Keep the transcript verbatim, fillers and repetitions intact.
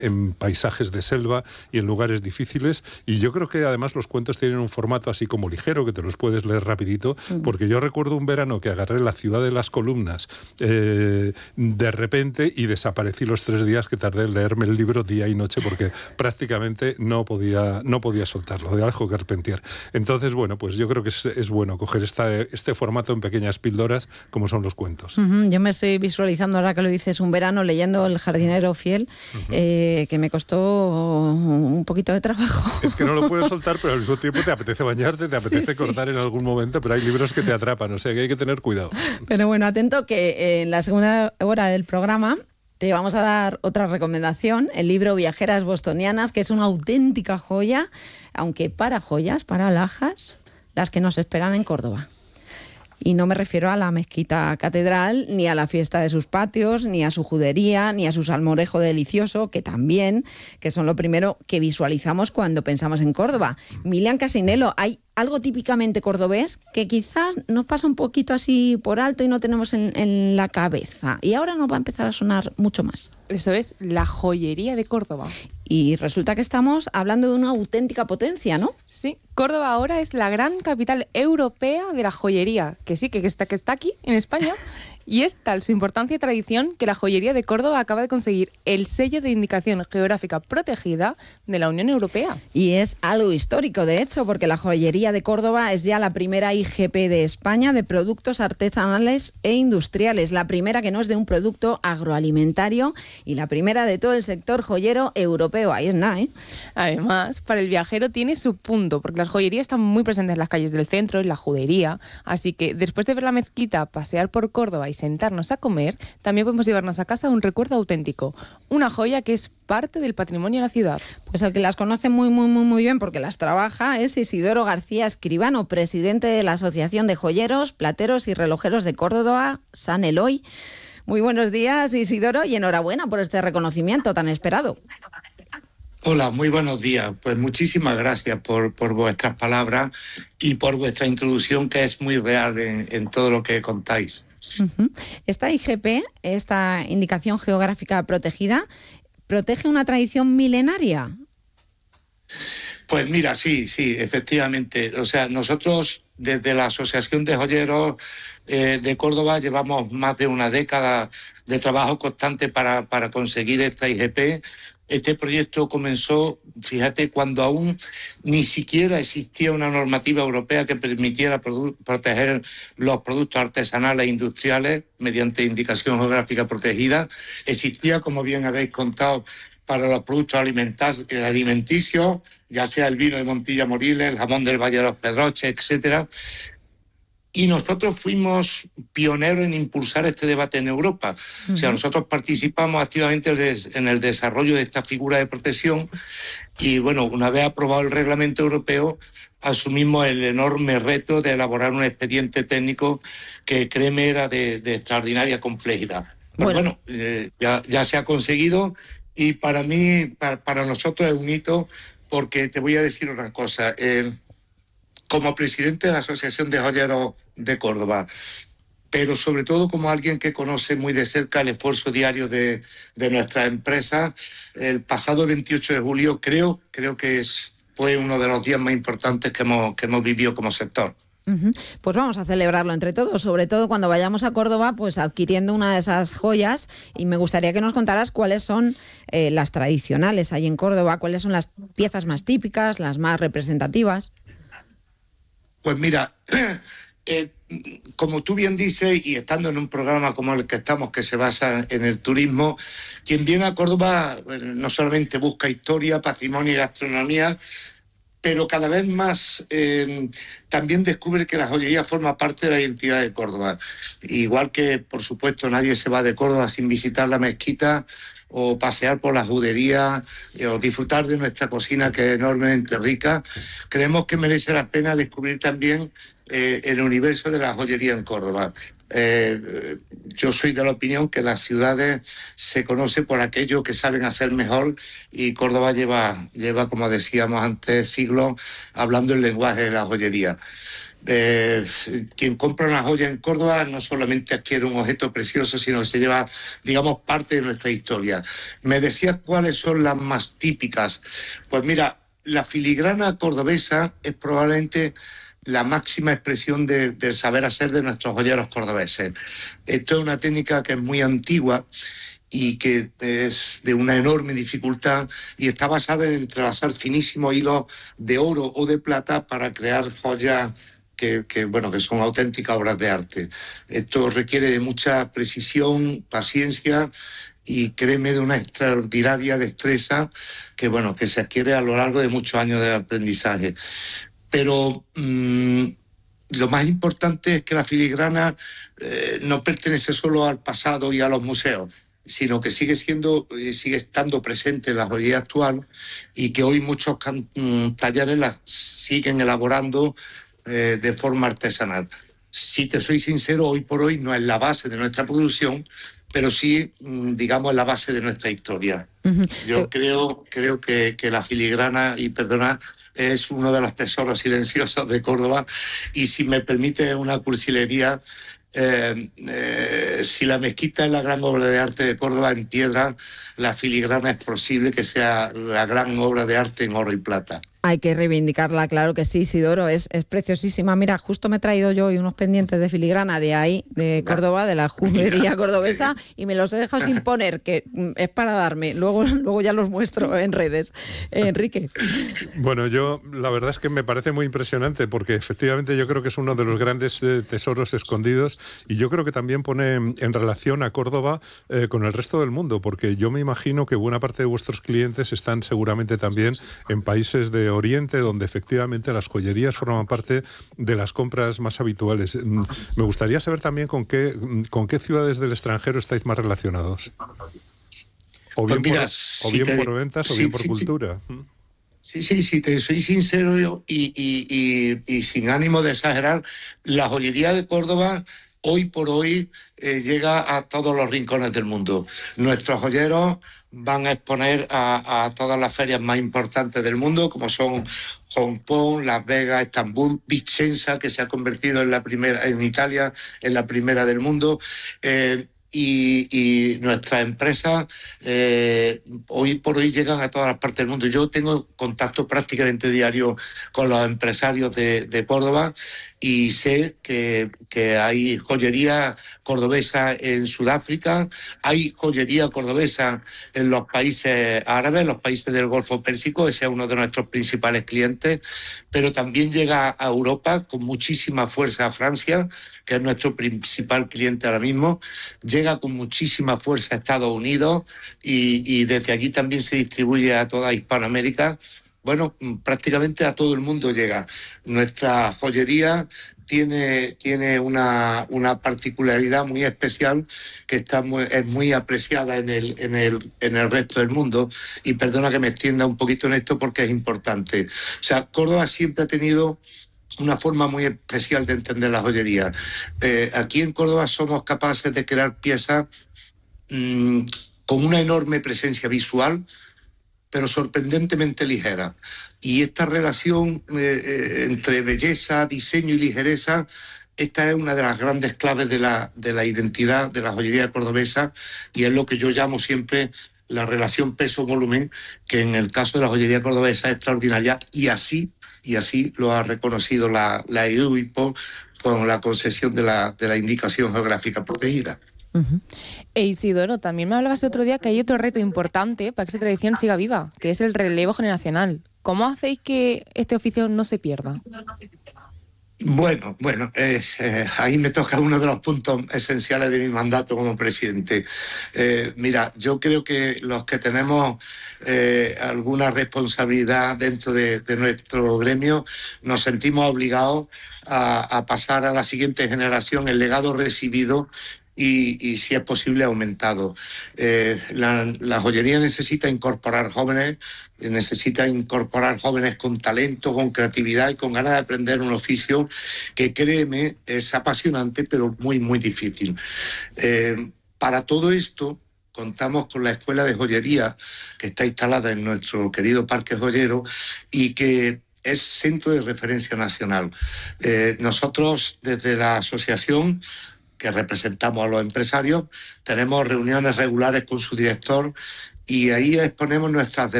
en paisajes de selva y en lugares difíciles, y yo creo que además los cuentos tienen un formato así como ligero, que te los puedes leer rapidito, uh-huh. porque yo recuerdo un verano que agarré La ciudad de las columnas eh, de repente y desaparecí los tres días que tardé en leerme el libro día y noche, porque prácticamente no podía, no podía soltarlo, de Alejo Carpentier. Entonces, bueno, pues yo creo que es, es bueno coger esta, este formato en pequeñas píldoras, como son los cuentos. Uh-huh. Yo me estoy visualizando, ahora que lo dices, un verano leyendo El jardinero fiel, uh-huh. eh, que me costó un poquito de trabajo. Es que no lo puedes soltar, pero al mismo tiempo te apetece bañarte, te apetece sí, cortar sí. en algún momento, pero hay libros que te atrapan, o sea que hay que tener cuidado. Pero bueno, atento que en la segunda hora del programa te vamos a dar otra recomendación, el libro Viajeras Bostonianas, que es una auténtica joya, aunque para joyas, para alhajas, las que nos esperan en Córdoba. Y no me refiero a la mezquita catedral, ni a la fiesta de sus patios, ni a su judería, ni a su salmorejo delicioso, que también, que son lo primero que visualizamos cuando pensamos en Córdoba. Milian Casinello, hay algo típicamente cordobés que quizás nos pasa un poquito así por alto y no tenemos en, en la cabeza. Y ahora nos va a empezar a sonar mucho más. Eso es la joyería de Córdoba. Y resulta que estamos hablando de una auténtica potencia, ¿no? Sí, Córdoba ahora es la gran capital europea de la joyería, que sí, que está, que está aquí, en España. Y es tal su importancia y tradición que la joyería de Córdoba acaba de conseguir el sello de indicación geográfica protegida de la Unión Europea. Y es algo histórico, de hecho, porque la joyería de Córdoba es ya la primera I G P de España de productos artesanales e industriales, la primera que no es de un producto agroalimentario y la primera de todo el sector joyero europeo. Ahí es nada, ¿eh? Además, para el viajero tiene su punto, porque las joyerías están muy presentes en las calles del centro, en la judería, así que después de ver la mezquita, pasear por Córdoba y sentarnos a comer, también podemos llevarnos a casa un recuerdo auténtico, una joya que es parte del patrimonio de la ciudad. Pues el que las conoce muy, muy, muy, muy bien, porque las trabaja, es Isidoro García Escribano, presidente de la Asociación de Joyeros, Plateros y Relojeros de Córdoba, San Eloy. Muy buenos días, Isidoro, y enhorabuena por este reconocimiento tan esperado. Hola, muy buenos días. Pues muchísimas gracias por, por vuestras palabras y por vuestra introducción, que es muy real en, en todo lo que contáis. Uh-huh. Esta I G P, esta indicación geográfica protegida, ¿protege una tradición milenaria? Pues mira, sí, sí, efectivamente. O sea, nosotros desde la Asociación de Joyeros eh, de Córdoba llevamos más de una década de trabajo constante para, para conseguir esta I G P. Este proyecto comenzó, fíjate, cuando aún ni siquiera existía una normativa europea que permitiera produ- proteger los productos artesanales e industriales mediante indicación geográfica protegida. Existía, como bien habéis contado, para los productos alimenticios, ya sea el vino de Montilla Moriles, el jamón del Valle de los Pedroches, etcétera. Y nosotros fuimos pioneros en impulsar este debate en Europa. Uh-huh. O sea, nosotros participamos activamente en el desarrollo de esta figura de protección y, bueno, una vez aprobado el reglamento europeo, asumimos el enorme reto de elaborar un expediente técnico que, créeme, era de, de extraordinaria complejidad. Pues bueno, bueno eh, ya, ya se ha conseguido y para mí, para, para nosotros es un hito, porque te voy a decir una cosa. Eh, como presidente de la Asociación de Joyeros de Córdoba, pero sobre todo como alguien que conoce muy de cerca el esfuerzo diario de, de nuestra empresa, el pasado veintiocho de julio creo, creo que es, fue uno de los días más importantes que hemos, que hemos vivido como sector. Uh-huh. Pues vamos a celebrarlo entre todos, sobre todo cuando vayamos a Córdoba, pues adquiriendo una de esas joyas, y me gustaría que nos contaras cuáles son eh, las tradicionales ahí en Córdoba, cuáles son las piezas más típicas, las más representativas. Pues mira, eh, como tú bien dices, y estando en un programa como el que estamos, que se basa en el turismo, quien viene a Córdoba bueno, no solamente busca historia, patrimonio y gastronomía, pero cada vez más eh, también descubre que la joyería forma parte de la identidad de Córdoba. Igual que, por supuesto, nadie se va de Córdoba sin visitar la mezquita o pasear por la judería eh, o disfrutar de nuestra cocina, que es enormemente rica. Creemos que merece la pena descubrir también eh, el universo de la joyería en Córdoba. Eh, yo soy de la opinión que las ciudades se conocen por aquello que saben hacer mejor, y Córdoba lleva, lleva como decíamos antes, siglos hablando el lenguaje de la joyería. Eh, quien compra una joya en Córdoba no solamente adquiere un objeto precioso, sino que se lleva, digamos, parte de nuestra historia. Me decías cuáles son las más típicas. Pues mira, la filigrana cordobesa es probablemente la máxima expresión de, del saber hacer de nuestros joyeros cordobeses. Esto es una técnica que es muy antigua y que es de una enorme dificultad y está basada en entrelazar finísimos hilos de oro o de plata para crear joyas que, que, bueno, que son auténticas obras de arte. Esto requiere de mucha precisión, paciencia y, créeme, de una extraordinaria destreza que, bueno, que se adquiere a lo largo de muchos años de aprendizaje. Pero mmm, lo más importante es que la filigrana eh, no pertenece solo al pasado y a los museos, sino que sigue siendo, sigue estando presente en la joyería actual y que hoy muchos can, mmm, talleres la siguen elaborando eh, de forma artesanal. Si te soy sincero, hoy por hoy no es la base de nuestra producción, pero sí, mmm, digamos, es la base de nuestra historia. Uh-huh. Yo creo, creo que, que la filigrana, y perdonad, es uno de los tesoros silenciosos de Córdoba y, si me permite una cursilería, eh, eh, si la mezquita es la gran obra de arte de Córdoba en piedra, la filigrana es posible que sea la gran obra de arte en oro y plata. Hay que reivindicarla, claro que sí, Isidoro, es, es preciosísima. Mira, justo me he traído yo hoy unos pendientes de filigrana de ahí, de Córdoba, de la juguería cordobesa, y me los he dejado sin poner, que es para darme. Luego, luego ya los muestro en redes. Eh, Enrique. Bueno, yo la verdad es que me parece muy impresionante, porque efectivamente yo creo que es uno de los grandes eh, tesoros escondidos, y yo creo que también pone en relación a Córdoba eh, con el resto del mundo, porque yo me imagino que buena parte de vuestros clientes están seguramente también en países de Oriente, donde efectivamente las joyerías forman parte de las compras más habituales. Me gustaría saber también con qué, con qué ciudades del extranjero estáis más relacionados. O bien, pues mira, por, si o bien te, por ventas sí, o bien por sí, cultura. Sí, sí, sí, te soy sincero yo, y, y, y, y sin ánimo de exagerar, la joyería de Córdoba hoy por hoy eh, llega a todos los rincones del mundo. Nuestros joyeros van a exponer a, a todas las ferias más importantes del mundo, como son Hong Kong, Las Vegas, Estambul, Vicenza, que se ha convertido en la primera, en Italia, en la primera del mundo. Eh, Y, y nuestras empresas eh, hoy por hoy llegan a todas las partes del mundo. Yo tengo contacto prácticamente diario con los empresarios de, de Córdoba y sé que, que hay joyería cordobesa en Sudáfrica, hay joyería cordobesa en los países árabes, los países del Golfo Pérsico, ese es uno de nuestros principales clientes, pero también llega a Europa con muchísima fuerza a Francia, que es nuestro principal cliente ahora mismo, llega con muchísima fuerza a Estados Unidos y, y desde allí también se distribuye a toda Hispanoamérica. Bueno, prácticamente a todo el mundo llega. Nuestra joyería tiene, tiene una, una particularidad muy especial que está muy, es muy apreciada en el, en, el, en el resto del mundo, y perdona que me extienda un poquito en esto porque es importante. O sea, Córdoba siempre ha tenido una forma muy especial de entender la joyería. Eh, aquí en Córdoba somos capaces de crear piezas mmm, con una enorme presencia visual, pero sorprendentemente ligera. Y esta relación eh, eh, entre belleza, diseño y ligereza, esta es una de las grandes claves de la, de la identidad de la joyería cordobesa, y es lo que yo llamo siempre la relación peso-volumen, que en el caso de la joyería cordobesa es extraordinaria, y así, y así lo ha reconocido la, la E U I P O con la concesión de la, de la indicación geográfica protegida. Uh-huh. E Isidoro, también me hablabas el otro día que hay otro reto importante para que esa tradición siga viva, que es el relevo generacional. ¿Cómo hacéis que este oficio no se pierda? Bueno, bueno, eh, eh, ahí me toca uno de los puntos esenciales de mi mandato como presidente. Eh, mira, yo creo que los que tenemos eh, alguna responsabilidad dentro de, de nuestro gremio nos sentimos obligados a, a pasar a la siguiente generación el legado recibido y, y si es posible, aumentado. Eh, la, la joyería necesita incorporar jóvenes, necesita incorporar jóvenes con talento, con creatividad y con ganas de aprender un oficio que, créeme, es apasionante, pero muy, muy difícil. Eh, para todo esto, contamos con la Escuela de Joyería, que está instalada en nuestro querido Parque Joyero y que es centro de referencia nacional. Eh, nosotros, desde la asociación, que representamos a los empresarios, tenemos reuniones regulares con su director y ahí exponemos nuestras